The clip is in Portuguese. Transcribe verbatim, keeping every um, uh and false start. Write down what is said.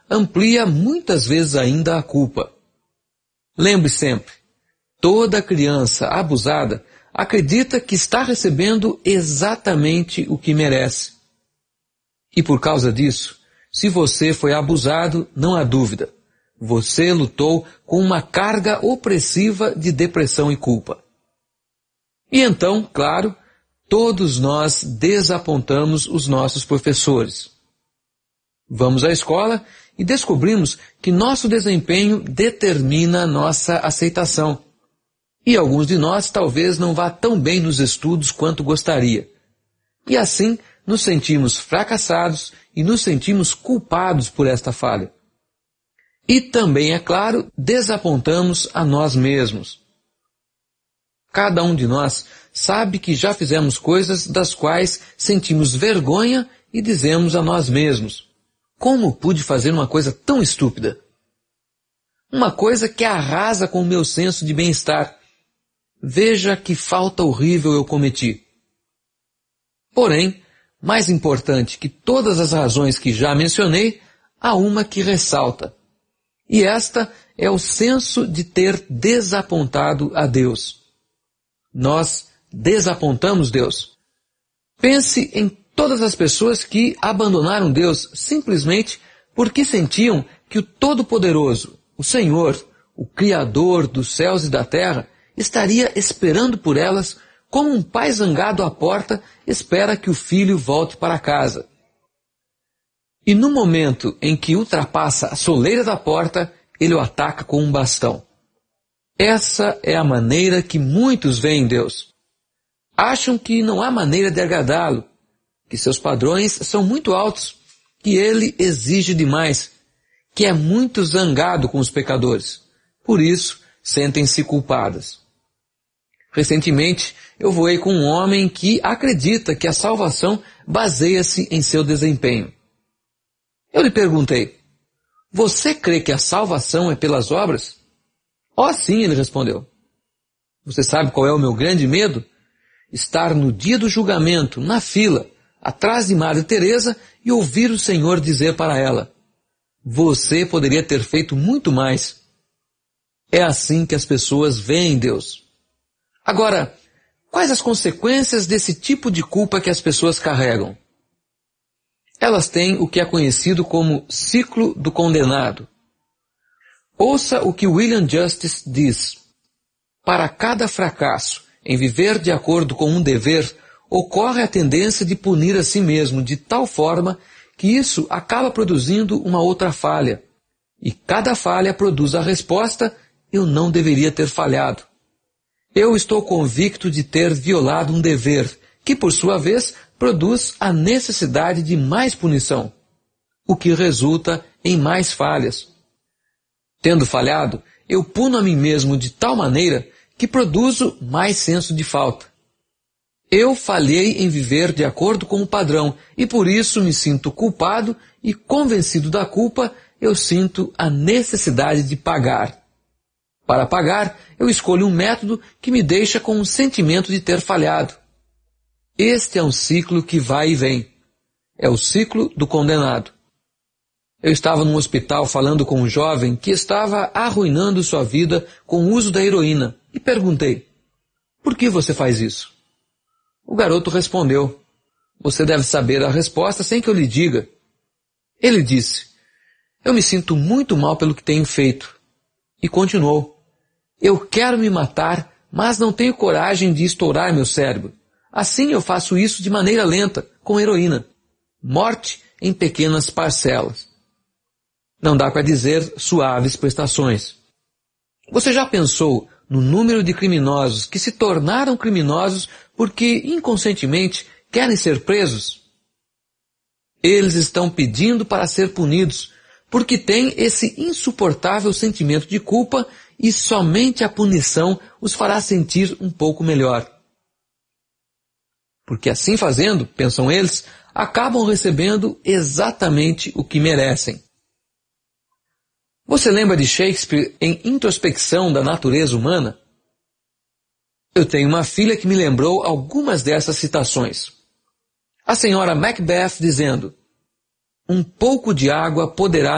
amplia muitas vezes ainda a culpa. Lembre sempre, toda criança abusada acredita que está recebendo exatamente o que merece. E por causa disso, se você foi abusado, não há dúvida, você lutou com uma carga opressiva de depressão e culpa. E então, claro, todos nós desapontamos os nossos professores. Vamos à escola e descobrimos que nosso desempenho determina a nossa aceitação. E alguns de nós talvez não vá tão bem nos estudos quanto gostaria. E assim nos sentimos fracassados e nos sentimos culpados por esta falha. E também, é claro, desapontamos a nós mesmos. Cada um de nós sabe que já fizemos coisas das quais sentimos vergonha e dizemos a nós mesmos: como pude fazer uma coisa tão estúpida? Uma coisa que arrasa com o meu senso de bem-estar. Veja que falta horrível eu cometi. Porém, mais importante que todas as razões que já mencionei, há uma que ressalta. E esta é o senso de ter desapontado a Deus. Nós desapontamos Deus. Pense em todas as pessoas que abandonaram Deus simplesmente porque sentiam que o Todo-Poderoso, o Senhor, o Criador dos céus e da terra, estaria esperando por elas como um pai zangado à porta espera que o filho volte para casa. E no momento em que ultrapassa a soleira da porta, ele o ataca com um bastão. Essa é a maneira que muitos veem Deus. Acham que não há maneira de agradá-lo, que seus padrões são muito altos, que ele exige demais, que é muito zangado com os pecadores. Por isso, sentem-se culpadas. Recentemente, eu voei com um homem que acredita que a salvação baseia-se em seu desempenho. Eu lhe perguntei: você crê que a salvação é pelas obras? Oh, sim, ele respondeu. Você sabe qual é o meu grande medo? Estar no dia do julgamento, na fila, atrás de Madre Teresa e ouvir o Senhor dizer para ela: você poderia ter feito muito mais. É assim que as pessoas veem Deus. Agora, quais as consequências desse tipo de culpa que as pessoas carregam? Elas têm o que é conhecido como ciclo do condenado. Ouça o que William Justice diz. Para cada fracasso em viver de acordo com um dever, ocorre a tendência de punir a si mesmo de tal forma que isso acaba produzindo uma outra falha. E cada falha produz a resposta: eu não deveria ter falhado. Eu estou convicto de ter violado um dever, que por sua vez produz a necessidade de mais punição, o que resulta em mais falhas. Tendo falhado, eu puno a mim mesmo de tal maneira que produzo mais senso de falta. Eu falhei em viver de acordo com o padrão e por isso me sinto culpado e, convencido da culpa, eu sinto a necessidade de pagar. Para pagar, eu escolho um método que me deixa com um sentimento de ter falhado. Este é um ciclo que vai e vem. É o ciclo do condenado. Eu estava num hospital falando com um jovem que estava arruinando sua vida com o uso da heroína e perguntei: por que você faz isso? O garoto respondeu: você deve saber a resposta sem que eu lhe diga. Ele disse: eu me sinto muito mal pelo que tenho feito. E continuou: eu quero me matar, mas não tenho coragem de estourar meu cérebro. Assim eu faço isso de maneira lenta, com heroína. Morte em pequenas parcelas. Não dá para dizer suaves prestações. Você já pensou no número de criminosos que se tornaram criminosos porque inconscientemente querem ser presos? Eles estão pedindo para ser punidos porque têm esse insuportável sentimento de culpa e somente a punição os fará sentir um pouco melhor. Porque assim fazendo, pensam eles, acabam recebendo exatamente o que merecem. Você lembra de Shakespeare em Introspecção da Natureza Humana? Eu tenho uma filha que me lembrou algumas dessas citações. A senhora Macbeth dizendo: um pouco de água poderá